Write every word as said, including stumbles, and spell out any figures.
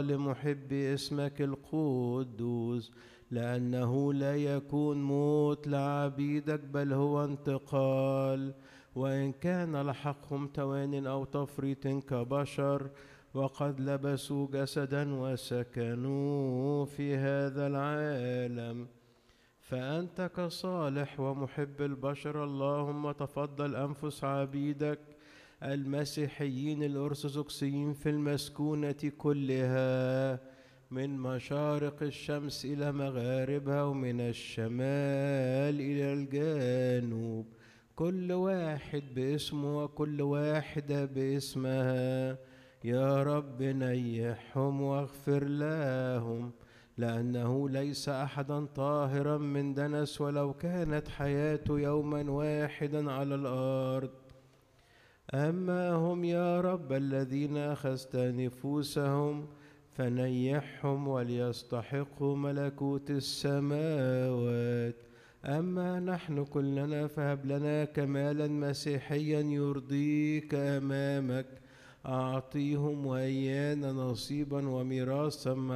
لمحبي اسمك القدوس، لأنه لا يكون موت لعبيدك بل هو انتقال، وإن كان لحقهم توان أو تفريط كبشر، وقد لبسوا جسدا وسكنوا في هذا العالم. فأنت كصالح ومحب البشر اللهم تفضل أنفس عبيدك المسيحيين الأرثوذكسيين في المسكونة كلها، من مشارق الشمس إلى مغاربها ومن الشمال إلى الجنوب، كل واحد باسمه وكل واحدة باسمها. يا رب نيحهم واغفر لهم، لأنه ليس أحدا طاهرا من دنس ولو كانت حياته يوما واحدا على الأرض. أما هم يا رب الذين أخذت نفوسهم فنيحهم وليستحقوا ملكوت السماوات. أما نحن كلنا فهب لنا كمالا مسيحيا يرضيك أمامك، أعطيهم وإيانا نصيبا وميراثا